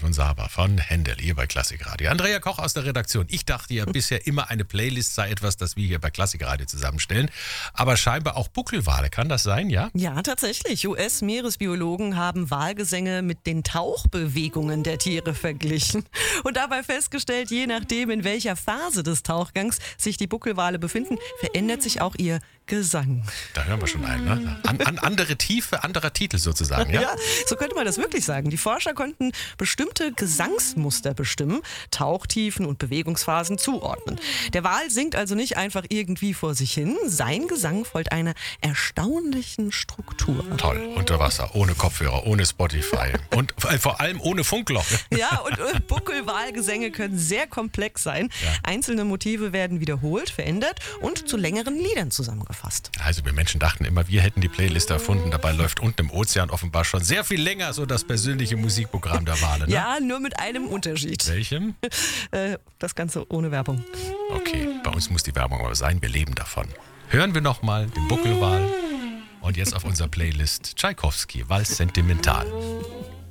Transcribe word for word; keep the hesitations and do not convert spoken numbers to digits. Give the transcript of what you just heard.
von Saba von Händel hier bei Klassikradio. Andrea Koch aus der Redaktion. Ich dachte ja bisher immer, eine Playlist sei etwas, das wir hier bei Klassikradio zusammenstellen. Aber scheinbar auch Buckelwale. Kann das sein, ja? Ja, tatsächlich. U S-Meeresbiologen haben Walgesänge mit den Tauchbewegungen der Tiere verglichen. Und dabei festgestellt, je nachdem, in welcher Phase des Tauchgangs sich die Buckelwale befinden, verändert sich auch ihr Gesang. Da hören wir schon ein, ne? An, an andere Tiefe, anderer Titel sozusagen, ja? Ja, so könnte man das wirklich sagen. Die Forscher konnten bestimmte Gesangsmuster bestimmen, Tauchtiefen und Bewegungsphasen zuordnen. Der Wal singt also nicht einfach irgendwie vor sich hin. Sein Gesang folgt einer erstaunlichen Struktur. Toll, unter Wasser, ohne Kopfhörer, ohne Spotify und vor allem ohne Funkloch. Ja, und äh, Buckelwalgesänge können sehr komplex sein. Ja. Einzelne Motive werden wiederholt, verändert und zu längeren Liedern zusammengefasst. Also wir Menschen dachten immer, wir hätten die Playlist erfunden. Dabei läuft unten im Ozean offenbar schon sehr viel länger so das persönliche Musikprogramm der Wale. Ne? Ja, nur mit einem Unterschied. Welchem? Äh, das Ganze ohne Werbung. Okay, bei uns muss die Werbung aber sein. Wir leben davon. Hören wir nochmal den Buckelwal. Und jetzt auf unserer Playlist Tschaikowski, Vals Sentimental.